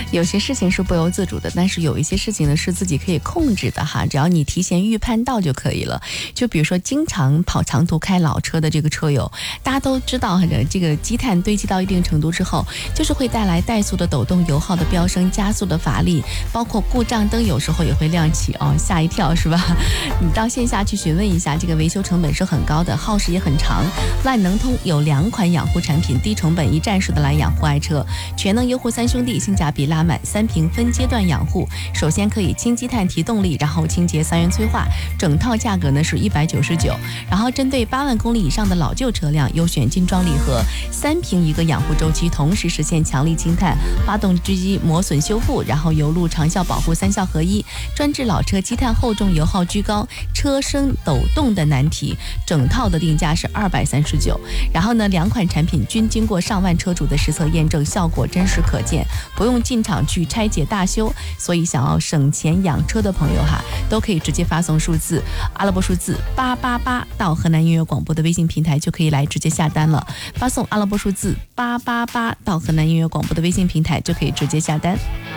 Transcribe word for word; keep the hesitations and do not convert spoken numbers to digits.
有些事情是不由自主的，但是有一些事情呢是自己可以控制的哈，只要你提前预判到就可以了。就比如说经常跑长途开老车的这个车友，大家都知道这个积碳堆积到一定程度之后，就是会带来怠速的抖动、油耗的飙升、加速的乏力，包括故障灯有时候也会亮起哦，吓一跳是吧？你到线下去询问一下，这个维修成本是很高的，耗时也很长。万能通有两款养护产品，低成本一站式的来养护爱车，全能优护三兄弟性价比拉满，三瓶分阶段养护。首先可以清积碳提动力，然后清洁三元催化，整套价格呢是一百九十九。然后针对八万公里以上的老旧车辆，优选精装礼盒，三瓶一个养护周期，同时实现强力清碳、发动机磨损修复，然后油路长效保护三效合一，专治老车积碳厚重、油耗居高、车身抖动的难题。整套的定价是二百三十九。然后呢，两款产品均经过上万车主的实测验证，效果真实可见，不用进厂去拆解大修。所以想要省钱养车的朋友哈，都可以直接发送数字阿拉伯数字八八八到河南音乐广播的微信平台，就可以来直接下单了。发送阿拉伯数字八八八到河南音乐广播的微信平台，就可以直接下单。